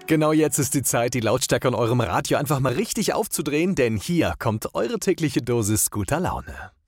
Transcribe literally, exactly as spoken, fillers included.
Genau jetzt ist die Zeit, die Lautstärke in eurem Radio einfach mal richtig aufzudrehen, denn hier kommt eure tägliche Dosis guter Laune.